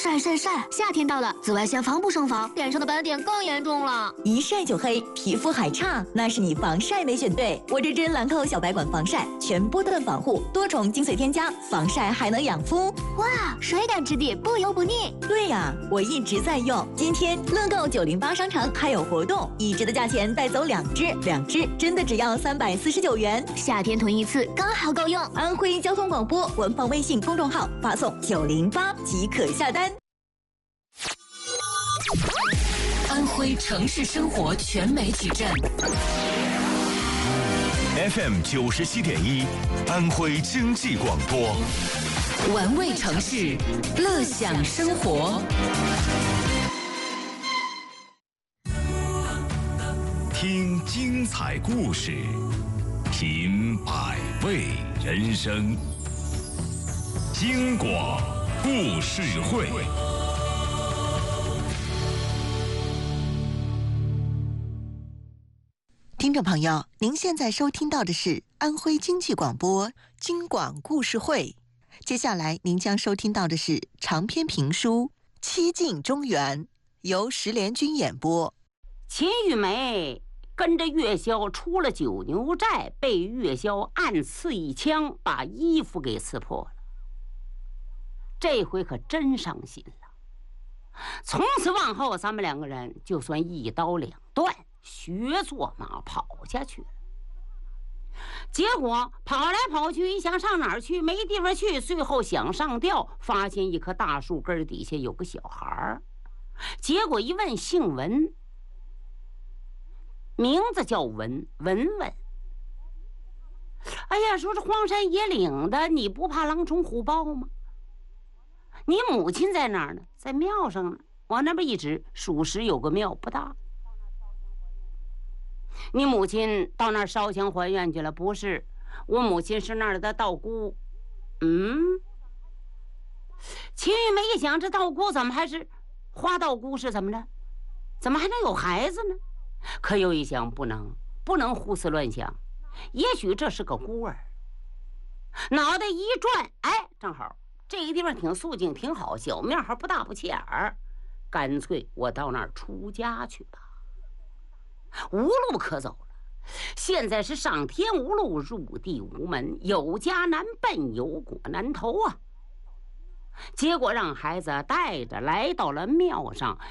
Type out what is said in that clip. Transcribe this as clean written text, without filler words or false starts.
晒晒晒！夏天到了，紫外线防不胜防，脸上的斑点更严重了。 一晒就黑，皮肤还差，那是你防晒没选对。我这支兰蔻小白管防晒，全波段防护，多重精粹添加，防晒还能养肤。 哇，水感质地，不油不腻。 对呀，我一直在用。今天乐购908商城还有活动，1支的价钱带走2支，2支真的只要349元。 夏天囤一次刚好够用。 安徽交通广播官方微信公众号发送908即可下单。 安徽城市生活全媒体站 FM 97.1，安徽经济广播， 玩味城市，乐享生活。 听精彩故事，品百味人生。京广故事会。 听众朋友，您现在收听到的是安徽经济广播京广故事会。接下来您将收听到的是长篇评书《七进中原》，由石连军演播。 秦玉梅跟着岳霄出了九牛寨，被岳霄暗刺一枪，把衣服给刺破了。这回可真伤心了。从此往后，咱们2个人就算一刀2断，学坐马跑下去了。结果跑来跑去，想上哪儿去没地方去，最后想上吊，发现一棵大树根底下有个小孩，结果一问姓文，名字叫文文。哎呀，说这荒山野岭的，你不怕狼虫虎豹吗？你母亲在哪儿呢？在庙上呢。往那边一指，属实有个庙，不大。你母亲到那儿烧香还愿去了？不是，我母亲是那儿的道姑。秦玉梅一想，这道姑怎么还是花道姑是怎么着？怎么还能有孩子呢？可又一想，不能胡思乱想，也许这是个孤儿。脑袋一转，哎，正好这个地方挺肃静，挺好，小庙还不大不起眼儿，干脆我到那儿出家去吧。无路可走了，现在是上天无路，入地无门，有家难奔，有果难投啊。结果让孩子带着来到了庙上，